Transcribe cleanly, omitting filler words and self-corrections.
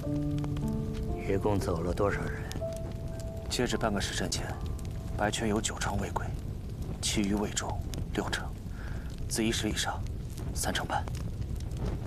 一共走了多少人？ 截止半个时辰前，白泉有9成未归，其余未中6成，自1时以上3成半。